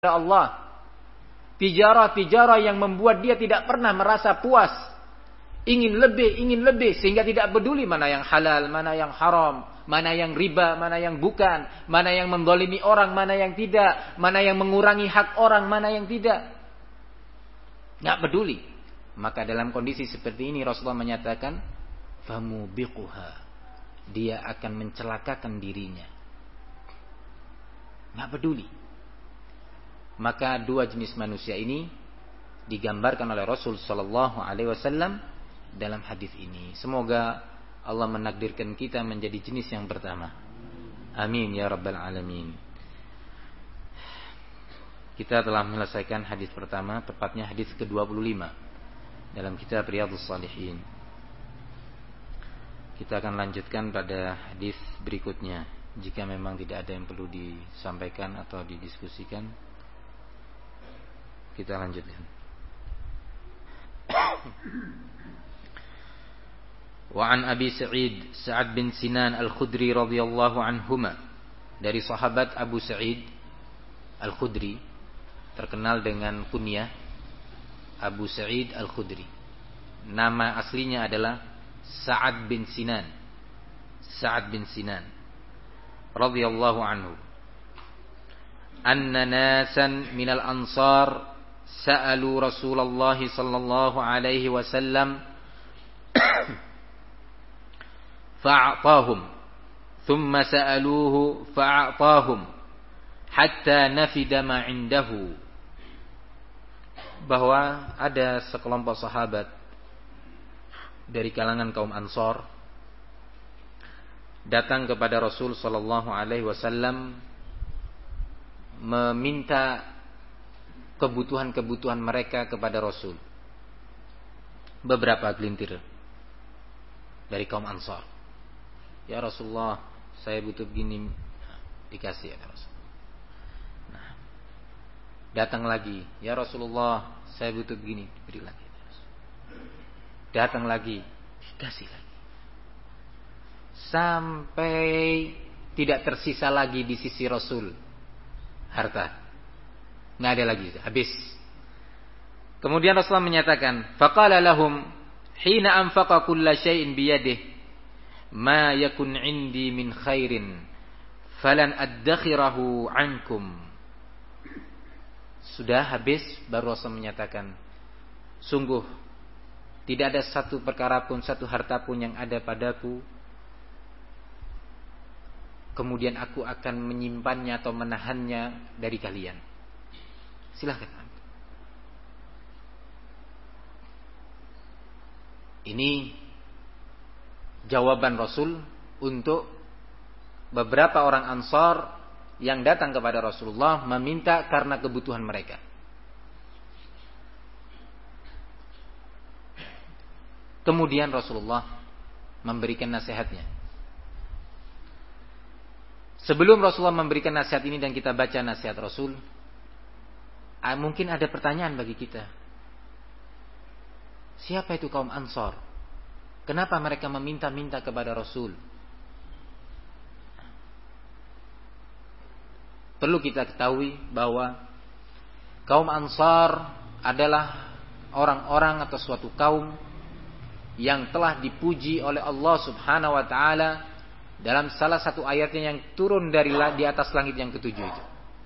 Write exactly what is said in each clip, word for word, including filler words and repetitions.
Allah. Tijarah-tijarah yang membuat dia tidak pernah merasa puas. Ingin lebih, ingin lebih. Sehingga tidak peduli mana yang halal, mana yang haram, mana yang riba, mana yang bukan, mana yang menzalimi orang, mana yang tidak, mana yang mengurangi hak orang, mana yang tidak. Tidak peduli. Maka dalam kondisi seperti ini Rasulullah menyatakan, famubiquha, dia akan mencelakakan dirinya. Tidak peduli. Maka dua jenis manusia ini digambarkan oleh Rasul sallallahu alaihi wasallam dalam hadis ini. Semoga Allah menakdirkan kita menjadi jenis yang pertama. Amin ya rabbal alamin. Kita telah menyelesaikan hadis pertama, tepatnya hadis ke dua puluh lima dalam kitab Riyadhus Shalihin. Kita akan lanjutkan pada hadis berikutnya. Jika memang tidak ada yang perlu disampaikan atau didiskusikan, kita lanjutkan. Wa an Abi Sa'id Sa'ad bin Sinan Al-Khudri radhiyallahu anhuma, dari sahabat Abu Sa'id Al-Khudri, terkenal dengan kunyah Abu Sa'id Al-Khudri. Nama aslinya adalah Sa'ad bin Sinan. Sa'ad bin Sinan radhiyallahu anhu. Anna nasan minal ansar sa'alu Rasulullah sallallahu alaihi wasallam fa'atahum, thumma sa'aluhu fa'atahum hatta nafida ma 'indahu. Bahwa ada sekelompok sahabat dari kalangan kaum Ansor datang kepada Rasul sallallahu alaihi wasallam meminta kebutuhan-kebutuhan mereka kepada Rasul. Beberapa gelintir dari kaum Ansar. Ya Rasulullah, saya butuh begini, dikasih ya Rasul. Nah, datang lagi, ya Rasulullah, saya butuh begini, diberi lagi. Datang lagi, dikasih lagi. Sampai tidak tersisa lagi di sisi Rasul harta. Nggak ada lagi, habis. Kemudian Rasulullah menyatakan, faqala lahum hina anfaqa kulla syai'in biyadihi ma yakun 'indi min khairin falan addakhirahu 'ankum. Sudah habis, baru Rasul menyatakan, sungguh tidak ada satu perkara pun, satu harta pun yang ada padaku kemudian aku akan menyimpannya atau menahannya dari kalian. Silahkan. Ini jawaban Rasul untuk beberapa orang Ansar yang datang kepada Rasulullah meminta karena kebutuhan mereka. Kemudian Rasulullah memberikan nasihatnya. Sebelum Rasulullah memberikan nasihat ini dan kita baca nasihat Rasul, mungkin ada pertanyaan bagi kita. Siapa itu kaum Ansar? Kenapa mereka meminta-minta kepada Rasul? Perlu kita ketahui bahwa kaum Ansar adalah orang-orang atau suatu kaum yang telah dipuji oleh Allah Subhanahu wa taala dalam salah satu ayatnya yang turun dari di atas langit yang ketujuh itu.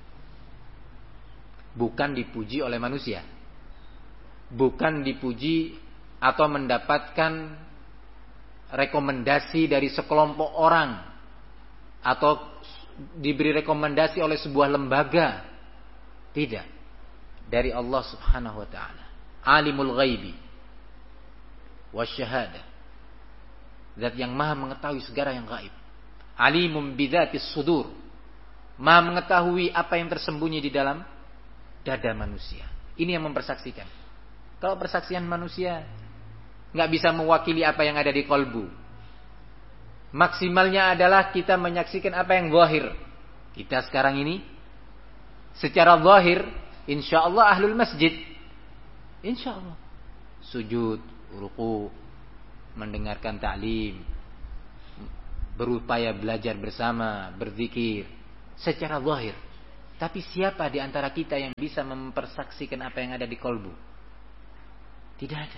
Bukan dipuji oleh manusia. Bukan dipuji atau mendapatkan rekomendasi dari sekelompok orang atau diberi rekomendasi oleh sebuah lembaga. Tidak. Dari Allah Subhanahu wa taala. Alimul ghaibi wasyahadah. Zat yang maha mengetahui segala yang gaib. Alimum bidzatis sudur. Maha mengetahui apa yang tersembunyi di dalam dada manusia. Ini yang mempersaksikan. Kalau persaksian manusia nggak bisa mewakili apa yang ada di kolbu. Maksimalnya adalah kita menyaksikan apa yang zahir. Kita sekarang ini secara zahir insyaallah ahlul masjid. Insyaallah sujud, ruku, mendengarkan ta'lim, berupaya belajar bersama, berzikir secara zahir. Tapi siapa di antara kita yang bisa mempersaksikan apa yang ada di kolbu? Tidak ada.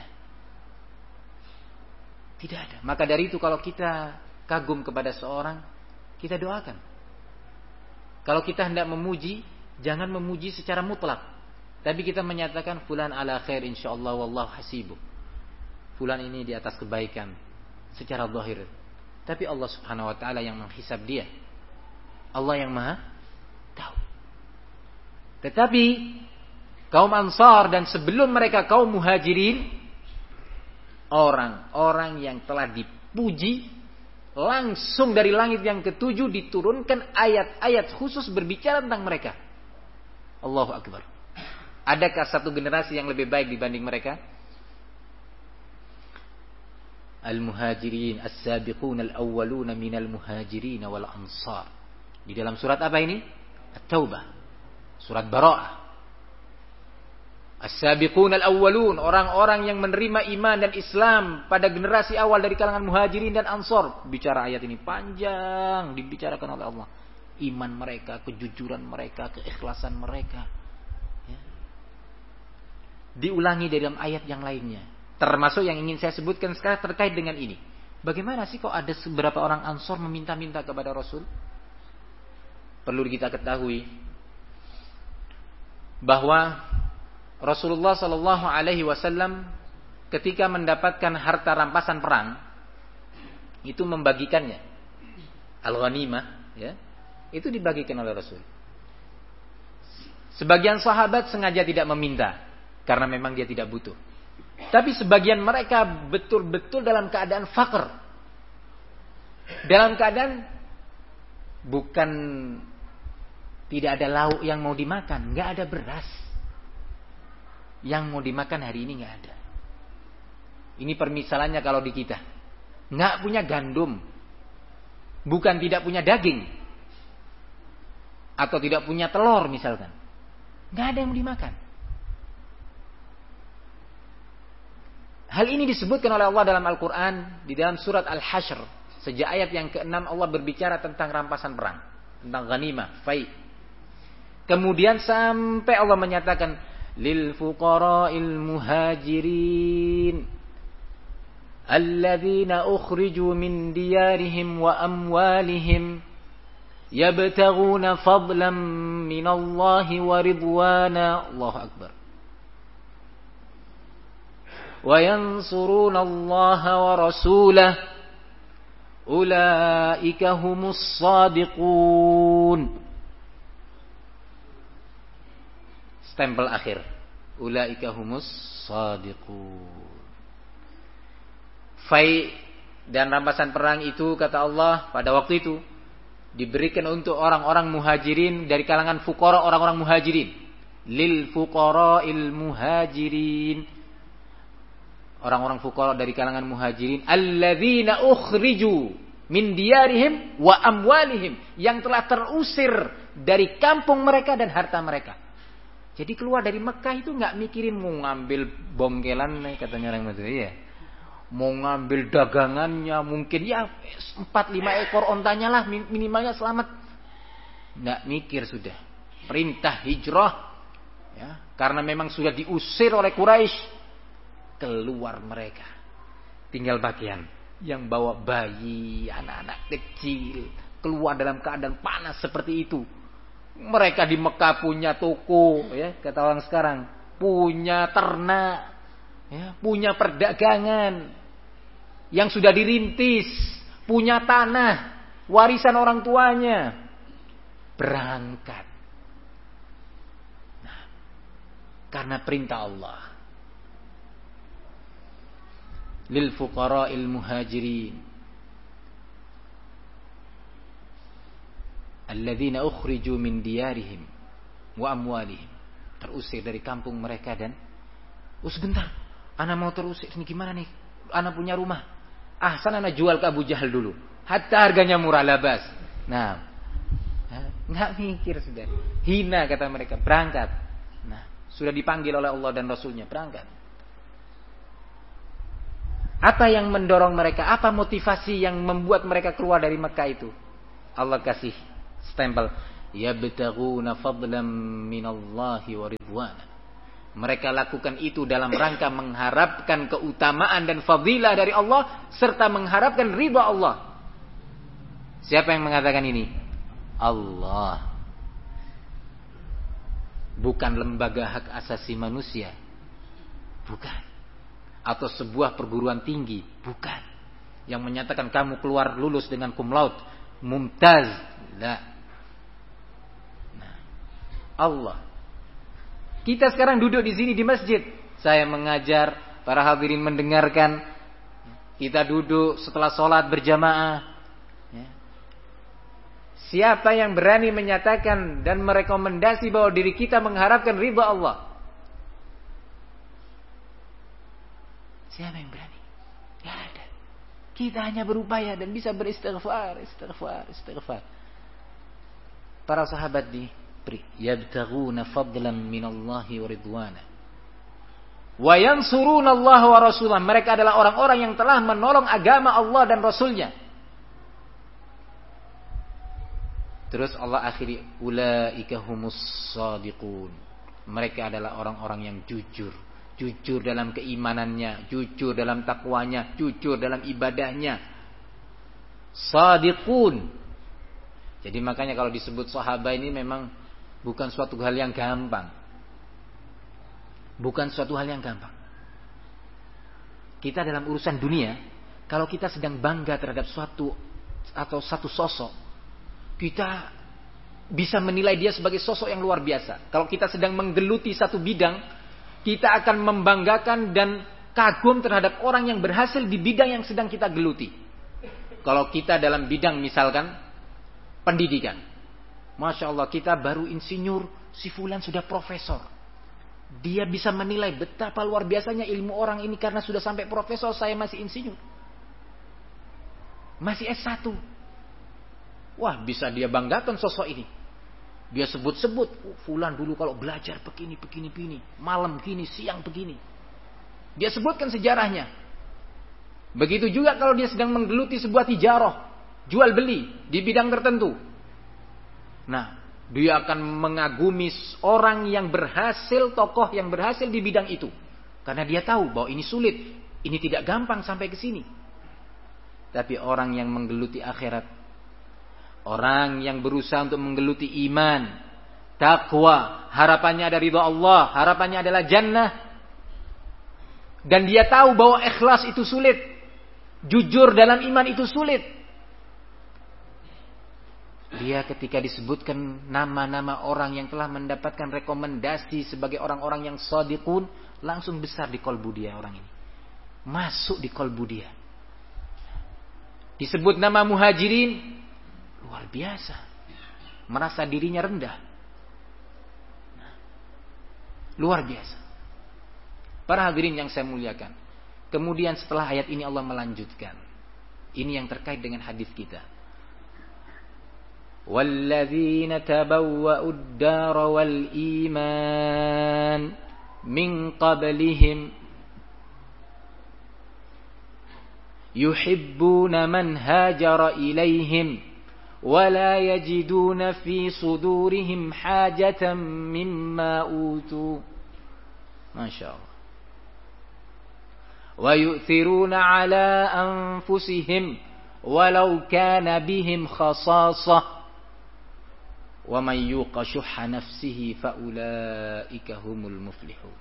Tidak ada. Maka dari itu kalau kita kagum kepada seorang, kita doakan. Kalau kita hendak memuji, jangan memuji secara mutlak. Tapi kita menyatakan fulan ala khair insyaallah wallahu hasibuh. Fulan ini di atas kebaikan secara zahir. Tapi Allah Subhanahu wa taala yang menghisab dia. Allah yang Maha tahu. Tetapi kaum Ansar dan sebelum mereka kaum Muhajirin, orang-orang yang telah dipuji, langsung dari langit yang ketujuh diturunkan ayat-ayat khusus berbicara tentang mereka. Allahu Akbar. Adakah satu generasi yang lebih baik dibanding mereka? Al-Muhajirin as-sabiqun al-awwaluna minal muhajirin wal ansar. Di dalam surat apa ini? At-Taubah. Surat Bara'ah. As-sabiqun al-awwalun, orang-orang yang menerima iman dan Islam pada generasi awal dari kalangan Muhajirin dan Ansar. Bicara ayat ini panjang dibicarakan oleh Allah. Iman mereka, kejujuran mereka, keikhlasan mereka. Ya. Diulangi dari dalam ayat yang lainnya. Termasuk yang ingin saya sebutkan sekarang terkait dengan ini. Bagaimana sih kok ada beberapa orang Ansar meminta-minta kepada Rasul? Perlu kita ketahui bahwa Rasulullah Shallallahu Alaihi Wasallam ketika mendapatkan harta rampasan perang itu membagikannya, al-ghanimah, ya, itu dibagikan oleh Rasul. Sebagian sahabat sengaja tidak meminta karena memang dia tidak butuh. Tapi sebagian mereka betul-betul dalam keadaan fakir, dalam keadaan bukan tidak ada lauk yang mau dimakan, nggak ada beras yang mau dimakan hari ini, nggak ada. Ini permisalannya kalau di kita, nggak punya gandum, bukan tidak punya daging, atau tidak punya telur misalkan, nggak ada yang mau dimakan. Hal ini disebutkan oleh Allah dalam Al-Quran di dalam surat Al-Hashr. Sejak ayat yang keenam Allah berbicara tentang rampasan perang, tentang ghanimah, fai. Kemudian sampai Allah menyatakan lil fuqara'il muhajirin alladzina ukhriju min diyarihim wa amwalihim yabtaghuna fadlan minallahi wa ridwana. Allahu akbar. Wa yansuruna Allaha wa rasulahu ulaika humus shadiqun. Stempel akhir. Ulaika humus shadiqun. Fai dan rampasan perang itu kata Allah pada waktu itu diberikan untuk orang-orang muhajirin dari kalangan fuqara, orang-orang muhajirin. Lil fuqara'il muhajirin. Orang-orang fuqara dari kalangan muhajirin alladzina ukhriju min diyarihim wa amwalihim, yang telah terusir dari kampung mereka dan harta mereka. Jadi keluar dari Mekah itu nggak mikirin mau ngambil bongkelan, katanya orang Madura ya, mau ngambil dagangannya, mungkin ya empat lima ekor ontanya lah minimalnya selamat. Nggak mikir sudah. Perintah hijrah, ya, karena memang sudah diusir oleh Quraisy, keluar mereka. Tinggal bagian yang bawa bayi, anak-anak kecil, keluar dalam keadaan panas seperti itu. Mereka di Mekah punya toko, ya, kata orang sekarang, punya ternak, ya, punya perdagangan yang sudah dirintis, punya tanah, warisan orang tuanya, berangkat. Nah, karena perintah Allah. Lil fuqara'il muhajirin alladzina ukhriju min diyarihim wa amwalihim, terusir dari kampung mereka dan oh sebentar, ana mau terusir ini gimana nih? Ana punya rumah. Ah, sana ana jual ke Abu Jahal dulu. Hatta harganya murah labas. Nah, enggak mikir sudah. Hina kata mereka, berangkat. Nah, sudah dipanggil oleh Allah dan Rasulnya, berangkat. Apa yang mendorong mereka? Apa motivasi yang membuat mereka keluar dari Mekah itu? Allah kasih stempel Yabtaghuna fadlan minallahi wa ridwana. Mereka lakukan itu dalam rangka mengharapkan keutamaan dan fadilah dari Allah serta mengharapkan ridha Allah. Siapa yang mengatakan ini? Allah. Bukan lembaga hak asasi manusia. Bukan. Atau sebuah perguruan tinggi. Bukan. Yang menyatakan kamu keluar lulus dengan cum laude, mumtaz. La. Nah, Allah. Kita sekarang duduk di sini di masjid. Saya mengajar, para hadirin mendengarkan. Kita duduk setelah sholat berjamaah. Siapa yang berani menyatakan dan merekomendasi bahwa diri kita mengharapkan ridha Allah? Siapa yang berani? Tidak ada. Kita hanya berupaya dan bisa beristighfar, istighfar, istighfar. Para sahabat diberi, yabtaghuna fadlan minallahi wa ridwana. Wa yansuruna Allah wa rasulah. Mereka adalah orang-orang yang telah menolong agama Allah dan Rasulnya. Terus Allah akhiri, ulaika humus shadiqun. Mereka adalah orang-orang yang jujur. Jujur dalam keimanannya, jujur dalam takwanya, jujur dalam ibadahnya. Shadiqun. Jadi makanya kalau disebut sahabat ini memang bukan suatu hal yang gampang. Bukan suatu hal yang gampang. Kita dalam urusan dunia, kalau kita sedang bangga terhadap suatu atau satu sosok, kita bisa menilai dia sebagai sosok yang luar biasa. Kalau kita sedang menggeluti satu bidang, kita akan membanggakan dan kagum terhadap orang yang berhasil di bidang yang sedang kita geluti. Kalau kita dalam bidang misalkan pendidikan, Masya Allah, kita baru insinyur, si fulan sudah profesor. Dia bisa menilai betapa luar biasanya ilmu orang ini karena sudah sampai profesor, saya masih insinyur. Masih S satu. Wah, bisa dia banggakan sosok ini. Dia sebut-sebut, oh, fulan dulu kalau belajar begini, begini, begini. Malam begini, siang begini. Dia sebutkan sejarahnya. Begitu juga kalau dia sedang menggeluti sebuah tijarah, jual beli di bidang tertentu. Nah, dia akan mengagumi orang yang berhasil, tokoh yang berhasil di bidang itu. Karena dia tahu bahwa ini sulit, ini tidak gampang sampai ke sini. Tapi orang yang menggeluti akhirat, orang yang berusaha untuk menggeluti iman, takwa, harapannya ada ridha Allah, harapannya adalah jannah. Dan dia tahu bahwa ikhlas itu sulit, jujur dalam iman itu sulit. Dia ketika disebutkan nama-nama orang yang telah mendapatkan rekomendasi sebagai orang-orang yang shadiqun, langsung besar di kolbu dia orang ini. Masuk di kolbu dia. Disebut nama muhajirin, luar biasa. Merasa dirinya rendah. Nah, luar biasa. Para hadirin yang saya muliakan. Kemudian setelah ayat ini Allah melanjutkan. Ini yang terkait dengan hadis kita. Walladzina tabawwa'ud dara wal iman min qablihim yuhibbuna man hajara ilaihim ولا يجدون في صدورهم حاجة مما أوتوا ما شاء الله ويؤثرون على أنفسهم ولو كان بهم خصاصة ومن يوق شح نفسه فأولئك هم المفلحون.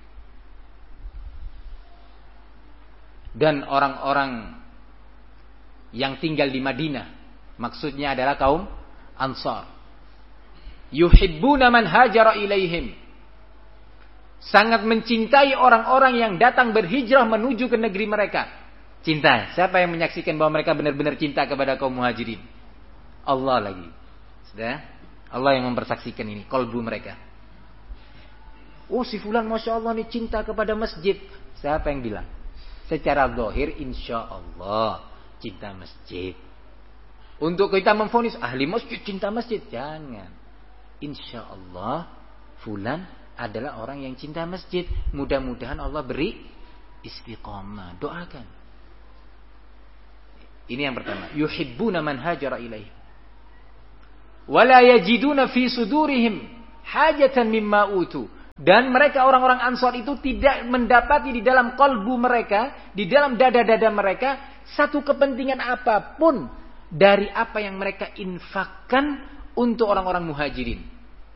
Dan orang-orang yang tinggal di Madinah, maksudnya adalah kaum Ansar. Yuhibbuna man hajara ilaihim. Sangat mencintai orang-orang yang datang berhijrah menuju ke negeri mereka. Cinta. Siapa yang menyaksikan bahwa mereka benar-benar cinta kepada kaum muhajirin? Allah lagi. Sudah? Allah yang mempersaksikan ini. Kolbu mereka. Oh, si fulan Masya Allah ini cinta kepada masjid. Siapa yang bilang? Secara zahir insya Allah cinta masjid. Untuk kita memvonis ahli masjid cinta masjid, jangan. Insya Allah fulan adalah orang yang cinta masjid. Mudah-mudahan Allah beri istiqamah. Doakan. Ini yang pertama. Yuhibbuna man hajara ilaih. Wala yajiduna fi sudurihim hajatan mimma utu. Dan mereka orang-orang Ansor itu tidak mendapati di dalam kalbu mereka, di dalam dada-dada mereka, satu kepentingan apapun dari apa yang mereka infakkan untuk orang-orang muhajirin.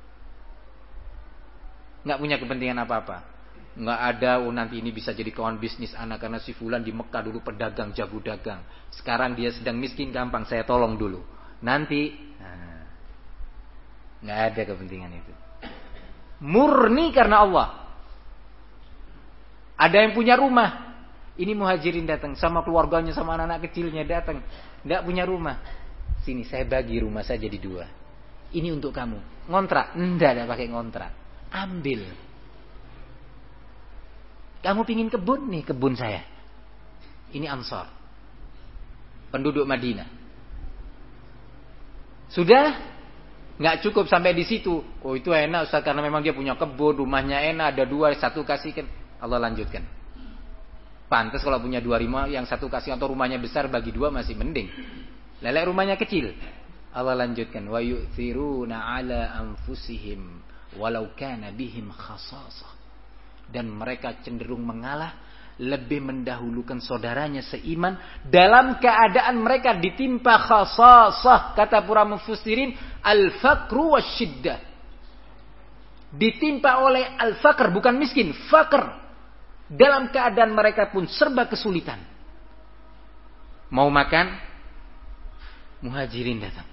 Nggak punya kepentingan apa-apa. Nggak ada, oh nanti ini bisa jadi kawan bisnis anak, karena si Fulan di Mekah dulu pedagang, jago dagang. Sekarang dia sedang miskin, gampang saya tolong dulu. Nanti, nah, nggak ada kepentingan itu. Murni karena Allah. Ada yang punya rumah, ini muhajirin datang sama keluarganya, sama anak-anak kecilnya datang, nggak punya rumah. Sini saya bagi rumah saya jadi dua. Ini untuk kamu. Ngontrak? Enggak, ada pakai ngontrak. Ambil. Kamu pingin kebun nih, kebun saya. Ini Ansar, penduduk Madinah. Sudah. Nggak cukup sampai di situ. Oh itu enak Ustaz, karena memang dia punya kebun, rumahnya enak, ada dua, satu kasihkan. Allah lanjutkan. Pantas kalau punya dua rumah, yang satu kasih, atau rumahnya besar bagi dua masih mending. Lelek rumahnya kecil. Allah lanjutkan. Wa yu'thiruna ala anfusihim walau kana bihim khasasah. Dan mereka cenderung mengalah, lebih mendahulukan saudaranya seiman dalam keadaan mereka ditimpa khasasah. Kata para mufassirin, al-faqru wasyiddah. Ditimpa oleh al-faqr, bukan miskin, faqr. Dalam keadaan mereka pun serba kesulitan. Mau makan, muhajirin datang.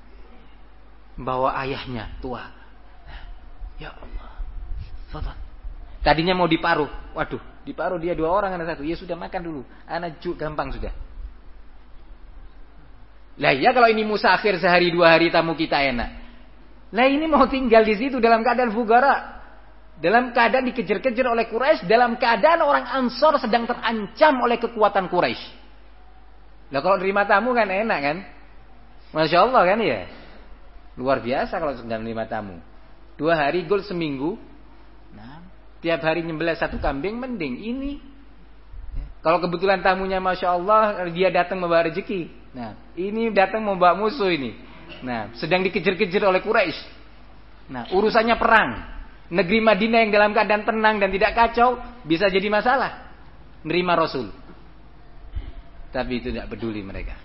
Bawa ayahnya tua. Ya Allah, fadhal. Tadinya mau diparuh. Waduh, diparuh dia dua orang, anak satu. Ya sudah, makan dulu. Anak juk gampang sudah. Lah ya kalau ini musafir sehari dua hari tamu kita enak. Lah ini mau tinggal di situ dalam keadaan fugara. Dalam keadaan dikejar-kejar oleh Quraisy. Dalam keadaan orang Ansor sedang terancam oleh kekuatan Quraisy. Lah kalau terima tamu kan enak kan. Masya Allah kan ya. Luar biasa kalau sedang menerima tamu. Dua hari gol seminggu. Nah, tiap hari nyembelih satu kambing mending. Ini kalau kebetulan tamunya Masya Allah, dia datang membawa rezeki. Nah, ini datang membawa musuh ini. Nah, sedang dikejar-kejar oleh Quraisy. Nah, urusannya perang. Negeri Madinah yang dalam keadaan tenang dan tidak kacau bisa jadi masalah. Nerima Rasul. Tapi itu tidak peduli mereka.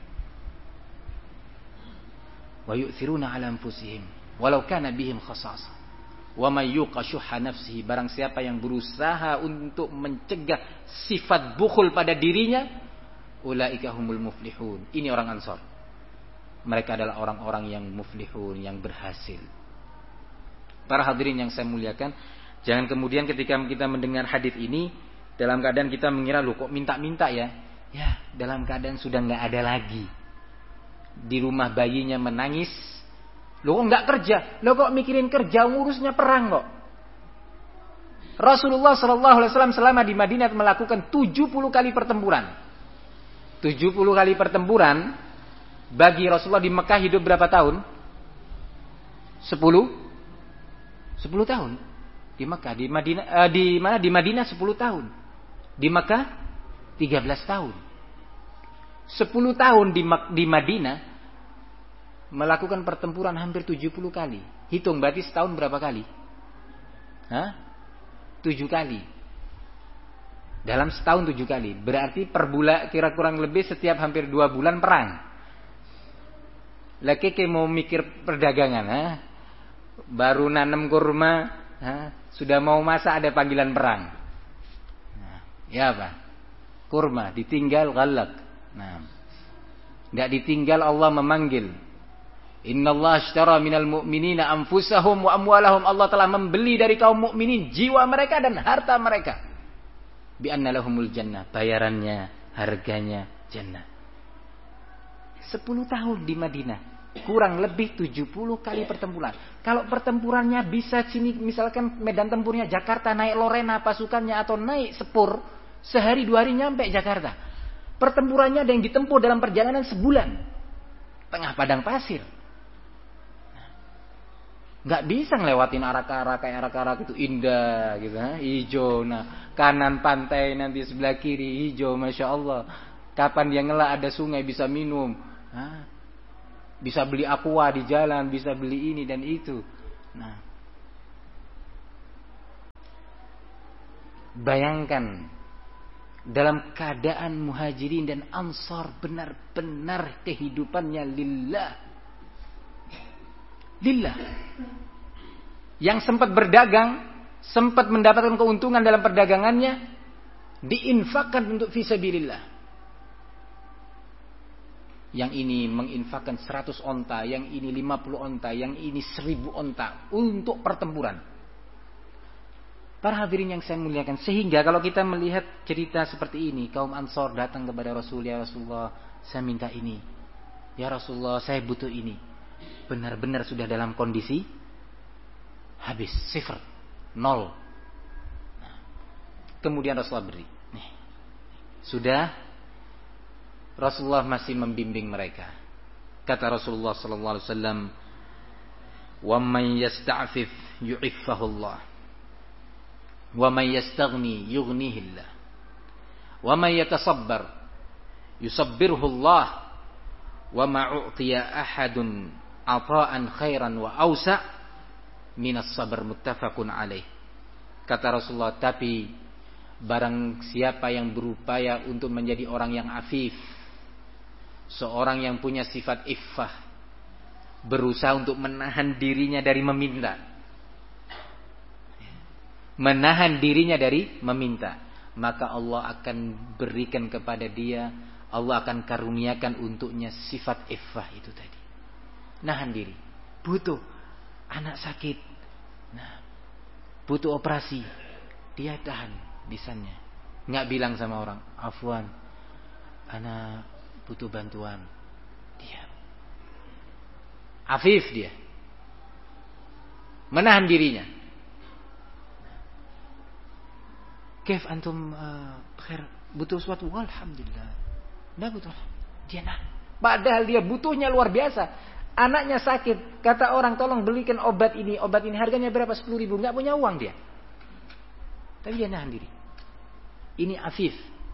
Wa yu'thiruna 'ala anfusihim walau kana bihim khasasah. Wa may yuqa syuhha nafsihi, barang siapa yang berusaha untuk mencegah sifat bukhul pada dirinya, ulaika humul muflihun. Ini orang Ansar. Mereka adalah orang-orang yang muflihun, yang berhasil. Para hadirin yang saya muliakan, jangan kemudian ketika kita mendengar hadis ini dalam keadaan kita mengira, loh kok minta-minta ya? Ya, dalam keadaan sudah enggak ada lagi. Di rumah bayinya menangis. Loh kok enggak kerja? Loh kok mikirin kerja, ngurusnya perang kok. Rasulullah shallallahu alaihi wasallam selama di Madinah melakukan tujuh puluh kali pertempuran. tujuh puluh kali pertempuran. Bagi Rasulullah di Mekah hidup berapa tahun? sepuluh sepuluh tahun. Di Mekah, di Madinah, eh, di mana? Di Madinah sepuluh tahun. Di Mekah tiga belas tahun. sepuluh tahun di di Madinah melakukan pertempuran hampir tujuh puluh kali. Hitung berarti setahun berapa kali? Hah? tujuh kali. Dalam setahun tujuh kali. Berarti per bulan kira kurang lebih setiap hampir dua bulan perang. Lagi kayak mau mikir perdagangan, ha? Baru nanam kurma, ha? Sudah mau masak ada panggilan perang. Nah, ya apa? Kurma ditinggal galak. Nah, tidak ditinggal Allah memanggil. Inna Allah ashtara minal mu'minina anfusahum wa amwalahum. Allah telah membeli dari kaum mukminin jiwa mereka dan harta mereka. Bi anna lahumul jannah. Bayarannya, harganya jannah. sepuluh tahun di Madinah. Kurang lebih tujuh puluh kali pertempuran. Kalau pertempurannya bisa sini, misalkan medan tempurnya Jakarta, naik Lorena pasukannya atau naik Sepur, sehari dua hari nyampe Jakarta. Pertempurannya ada yang ditempuh dalam perjalanan sebulan. Tengah padang pasir. Nggak bisa ngelewatin arak-arak, kayak arak-arak itu indah gitu, ha? Hijau. Nah, kanan pantai nanti sebelah kiri hijau, masya Allah. Kapan dia ngelak ada sungai bisa minum. Hah? Bisa beli aqua di jalan, bisa beli ini dan itu. Nah, bayangkan dalam keadaan muhajirin dan ansar benar-benar kehidupannya lillah. Lillah. Yang sempat berdagang, sempat mendapatkan keuntungan dalam perdagangannya, diinfakkan untuk fisabilillah. Yang ini menginfakkan seratus onta, yang ini lima puluh onta, yang ini seribu onta untuk pertempuran. Para hadirin yang saya muliakan, sehingga kalau kita melihat cerita seperti ini, kaum Ansor datang kepada Rasul, ya Rasulullah, saya minta ini. Ya Rasulullah, saya butuh ini. Benar-benar sudah dalam kondisi habis, sifar, nol. Nah, kemudian Rasulullah beri. Nih, sudah. Rasulullah masih membimbing mereka. Kata Rasulullah sallallahu alaihi wasallam, "Wa man yasta'fif yu'iffahullah. Wa man yastaghni yughnihillah. Wa man yatasabbar yusabbirhullah. Wa ma u'tiya ahadun ata'an khairan wa awsa' minas sabr." Muttafaqun alaih. Kata Rasulullah, tapi barang siapa yang berupaya untuk menjadi orang yang afif, seorang yang punya sifat iffah, berusaha untuk menahan dirinya dari meminta, menahan dirinya dari meminta, maka Allah akan berikan kepada dia, Allah akan karuniakan untuknya sifat iffah itu tadi. Nahan diri. Butuh anak sakit, nah, butuh operasi, dia tahan lisannya, nggak bilang sama orang, afwan, anak butuh bantuan. Dia afif, dia menahan dirinya. Kaif antum uh, khair, butuh sesuatu? Alhamdulillah. Nggak butuh. Dia nah. Padahal dia butuhnya luar biasa. Anaknya sakit, kata orang, tolong belikan obat ini, obat ini harganya berapa? sepuluh ribu. Nggak punya uang dia. Tapi dia nahan diri. Ini afif.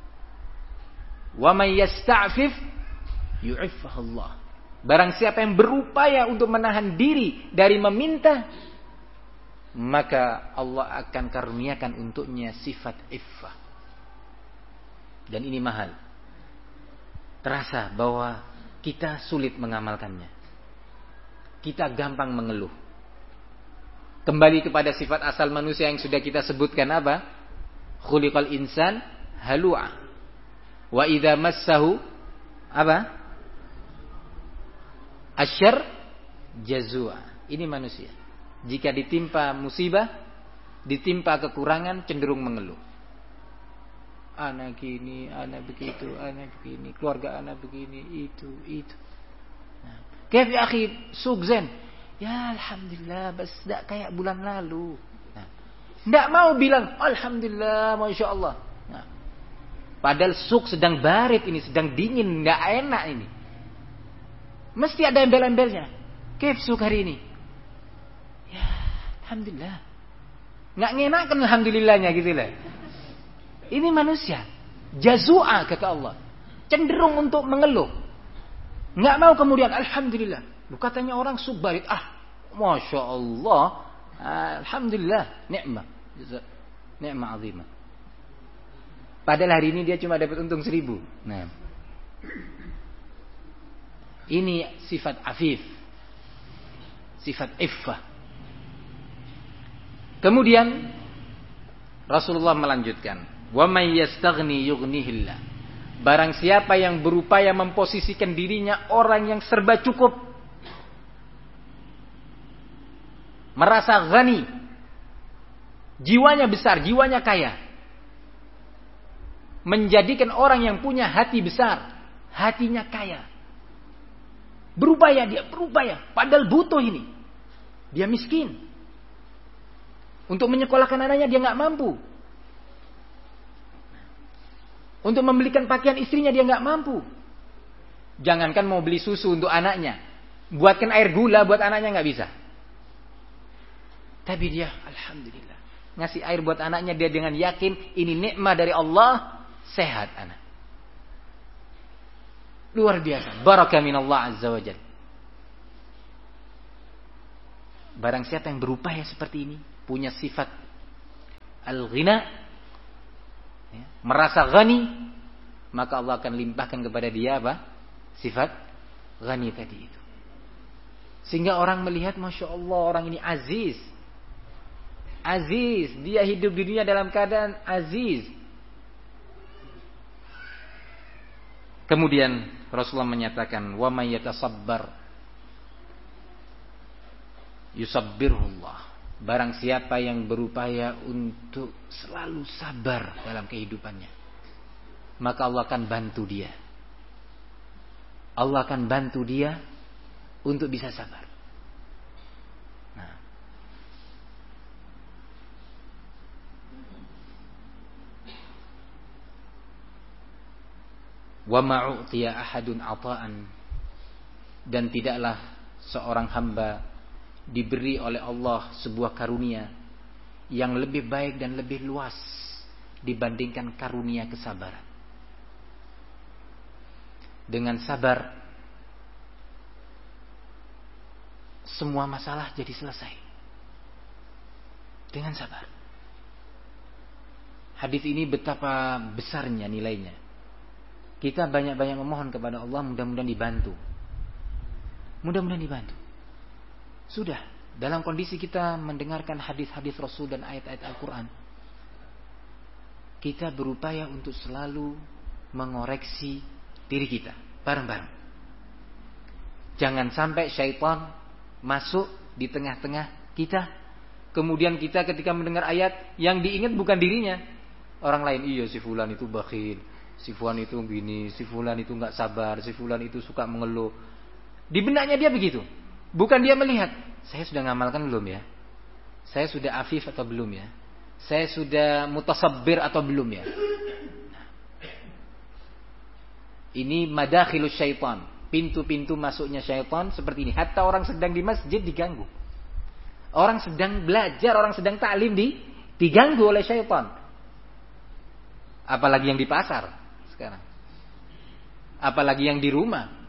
Wa may yasta'fif yu'iffahullah. Barang siapa yang berupaya untuk menahan diri dari meminta, maka Allah akan karuniakan untuknya sifat iffah. Dan ini mahal. Terasa bahwa kita sulit mengamalkannya. Kita gampang mengeluh. Kembali kepada sifat asal manusia yang sudah kita sebutkan apa? Khuliqal insan halu'a. Wa idza massahu apa? Asyarr jazua. Ini manusia. Jika ditimpa musibah, ditimpa kekurangan, cenderung mengeluh. Anak gini, anak begitu, anak begini, keluarga anak begini, itu, itu. Nah, kayak ya akhi, sukzen. Ya alhamdulillah, bas tidak kayak bulan lalu. Nah, tidak mau bilang alhamdulillah, masya Allah. Nah, padahal suk sedang barit ini, sedang dingin, tidak enak ini. Mesti ada embel-embelnya. Kayak suk hari ini. Ya alhamdulillah. Nggak ngenakan alhamdulillahnya gitu lah. Ini manusia. Jazua kata Allah. Cenderung untuk mengeluh. Nggak mau kemudian alhamdulillah. Lu katanya orang subbarit, ah, masya Allah, alhamdulillah, nikmat, nikmat azimah. Padahal hari ini dia cuma dapat untung seribu. Nah, ini sifat afif, sifat iffah. Kemudian Rasulullah melanjutkan, wa may yastaghni yughnihillah. Barang siapa yang berupaya memposisikan dirinya orang yang serba cukup, merasa ghani, jiwanya besar, jiwanya kaya, menjadikan orang yang punya hati besar, hatinya kaya, berupaya dia berupaya, padahal butuh ini, dia miskin, untuk menyekolahkan anaknya dia nggak mampu, untuk membelikan pakaian istrinya dia nggak mampu, jangankan mau beli susu untuk anaknya, buatkan air gula buat anaknya nggak bisa. Tapi dia alhamdulillah ngasih air buat anaknya, dia dengan yakin ini nikmat dari Allah, sehat anak. Luar biasa, barakah minallah azza wajalla. Barang siapa yang berupaya seperti ini, punya sifat al-ghina, ya, merasa ghani, maka Allah akan limpahkan kepada dia apa? Sifat ghani tadi itu. Sehingga orang melihat, Masya Allah, orang ini aziz. Aziz, dia hidup di dunia dalam keadaan aziz. Kemudian Rasulullah menyatakan, wa may yatasabbar yusabbirullah. Barang siapa yang berupaya untuk selalu sabar dalam kehidupannya, maka Allah akan bantu dia. Allah akan bantu dia untuk bisa sabar. Nah. Wa ma'u'tiya ahadun ata'an, dan tidaklah seorang hamba diberi oleh Allah sebuah karunia yang lebih baik dan lebih luas dibandingkan karunia kesabaran. Dengan sabar semua masalah jadi selesai. Dengan sabar. Hadis ini betapa besarnya nilainya. Kita banyak-banyak memohon kepada Allah, mudah-mudahan dibantu. Mudah-mudahan dibantu. Sudah, dalam kondisi kita mendengarkan hadis-hadis Rasul dan ayat-ayat Al-Quran, kita berupaya untuk selalu mengoreksi diri kita bareng-bareng. Jangan sampai syaitan masuk di tengah-tengah kita, kemudian kita ketika mendengar ayat yang diingat bukan dirinya, orang lain. Iya, si fulan itu bakhil, si fulan itu gini, si fulan itu nggak sabar, si fulan itu suka mengeluh. Di benaknya dia begitu. Bukan dia melihat, saya sudah ngamalkan belum ya? Saya sudah afif atau belum ya? Saya sudah mutasabbir atau belum ya? Nah. Ini madakhilus syaitan, pintu-pintu masuknya syaitan seperti ini. Hatta orang sedang di masjid diganggu. Orang sedang belajar, orang sedang ta'lim di, diganggu oleh syaitan. Apalagi yang di pasar sekarang. Apalagi yang di rumah.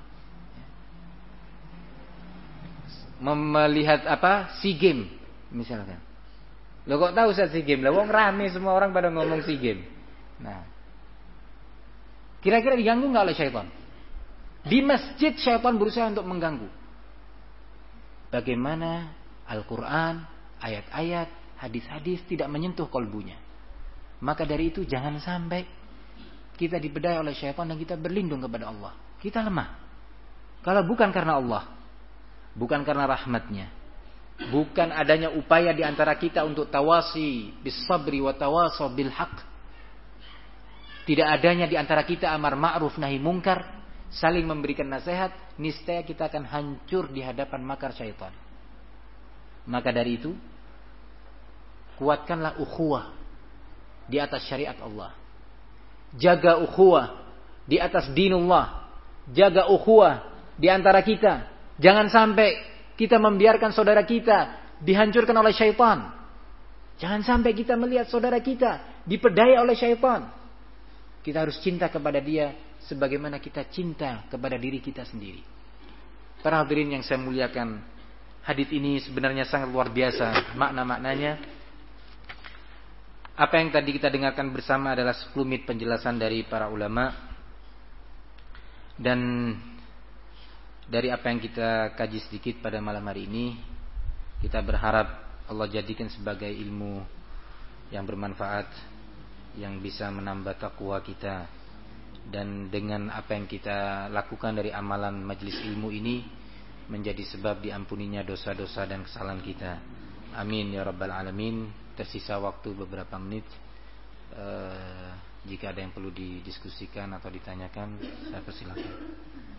Melihat apa? SEA Game misalkan. Lo kok tahu saat SEA Game? Lah wong rame semua orang pada ngomong SEA Game. Nah. Kira-kira diganggu enggak oleh syaitan? Di masjid syaitan berusaha untuk mengganggu. Bagaimana Al-Qur'an, ayat-ayat, hadis-hadis tidak menyentuh kolbunya. Maka dari itu jangan sampai kita dibedai oleh syaitan dan kita berlindung kepada Allah. Kita lemah. Kalau bukan karena Allah, bukan karena rahmatnya, bukan adanya upaya di antara kita untuk tawasi bis sabri wa tawasaw bil haq, tidak adanya di antara kita amar ma'ruf nahi mungkar, saling memberikan nasihat, niscaya kita akan hancur di hadapan makar syaitan. Maka dari itu, kuatkanlah ukhuwah di atas syariat Allah. Jaga ukhuwah di atas dinullah. Jaga ukhuwah di antara kita. Jangan sampai kita membiarkan saudara kita dihancurkan oleh syaitan. Jangan sampai kita melihat saudara kita dipedaya oleh syaitan. Kita harus cinta kepada dia sebagaimana kita cinta kepada diri kita sendiri. Para hadirin yang saya muliakan, hadis ini sebenarnya sangat luar biasa makna-maknanya. Apa yang tadi kita dengarkan bersama adalah sepuluh menit penjelasan dari para ulama. Dan dari apa yang kita kaji sedikit pada malam hari ini, kita berharap Allah jadikan sebagai ilmu yang bermanfaat, yang bisa menambah takwa kita. Dan dengan apa yang kita lakukan dari amalan majelis ilmu ini, menjadi sebab diampuninya dosa-dosa dan kesalahan kita. Amin ya rabbal alamin. Tersisa waktu beberapa menit. uh, Jika ada yang perlu didiskusikan atau ditanyakan, saya persilakan.